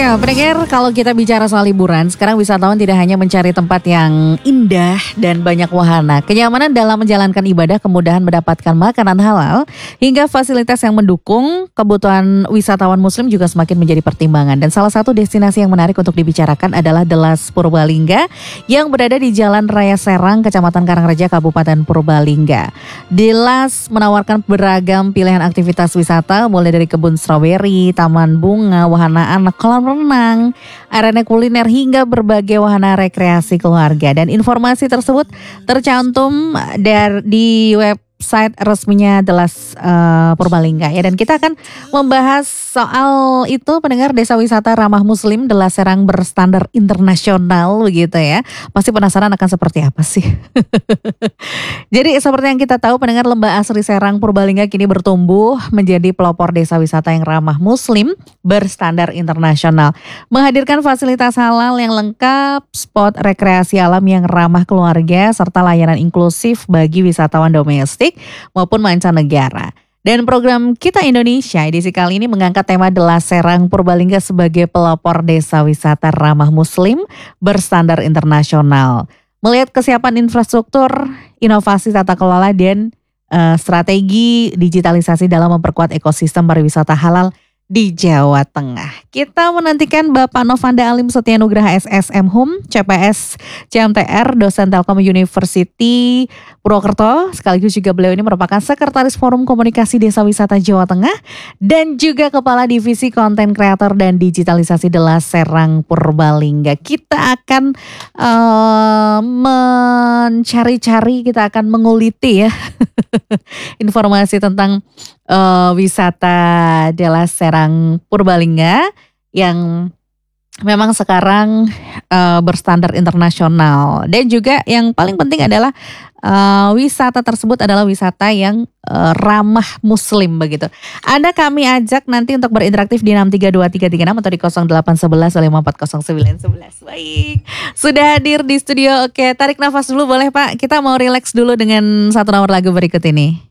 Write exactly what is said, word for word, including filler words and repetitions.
Ya, pendengar, kalau kita bicara soal liburan, sekarang wisatawan tidak hanya mencari tempat yang indah dan banyak wahana. Kenyamanan dalam menjalankan ibadah, kemudahan mendapatkan makanan halal, hingga fasilitas yang mendukung kebutuhan wisatawan muslim juga semakin menjadi pertimbangan. Dan salah satu destinasi yang menarik untuk dibicarakan adalah The Las Purbalingga yang berada di Jalan Raya Serang, Kecamatan Karangreja, Kabupaten Purbalingga. The Las menawarkan beragam pilihan aktivitas wisata, mulai dari kebun stroberi, taman bunga, wahana anak, kolam renang, arena kuliner hingga berbagai wahana rekreasi keluarga. Dan informasi tersebut tercantum dari di website resminya The Las uh, Purbalingga ya. Dan kita akan membahas soal itu, pendengar, desa wisata ramah muslim The Las Serang berstandar internasional begitu ya. Pasti penasaran akan seperti apa sih? Jadi seperti yang kita tahu, pendengar, Lembah Asri Serang Purbalingga kini bertumbuh menjadi pelopor desa wisata yang ramah muslim berstandar internasional. Menghadirkan fasilitas halal yang lengkap, spot rekreasi alam yang ramah keluarga, serta layanan inklusif bagi wisatawan domestik maupun mancanegara. Dan program Kita Indonesia edisi kali ini mengangkat tema The Las Serang Purbalingga sebagai pelopor desa wisata ramah muslim berstandar internasional. Melihat kesiapan infrastruktur, inovasi tata kelola dan uh, strategi digitalisasi dalam memperkuat ekosistem pariwisata halal di Jawa Tengah. Kita menantikan Bapak Novanda Alim Setyanugraha S S M Hum, C P S C M T R, dosen Telkom University Purwokerto. Sekaligus juga beliau ini merupakan Sekretaris Forum Komunikasi Desa Wisata Jawa Tengah dan juga Kepala Divisi Konten Kreator dan Digitalisasi The Las Serang Purbalingga. Kita akan uh, mencari-cari, kita akan menguliti ya informasi tentang uh, wisata The Las Serang Purbalingga yang memang sekarang uh, berstandar internasional. Dan juga yang paling penting adalah uh, wisata tersebut adalah wisata yang uh, ramah muslim begitu. Anda kami ajak nanti untuk berinteraksi di enam tiga dua tiga tiga enam atau di nol delapan satu satu lima empat nol sembilan satu satu. Baik, sudah hadir di studio. Oke, tarik nafas dulu boleh Pak. Kita mau relax dulu dengan satu nomor lagu berikut ini.